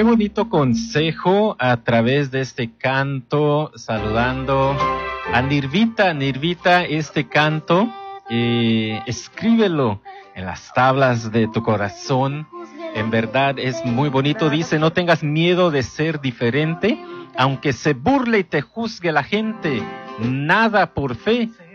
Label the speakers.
Speaker 1: Qué bonito consejo a través de este canto, saludando a Nirvita. Nirvita, este canto, escríbelo en las tablas de tu corazón. En verdad es muy bonito. Dice, no tengas miedo de ser diferente, aunque se burle y te juzgue la gente. Nada por fe,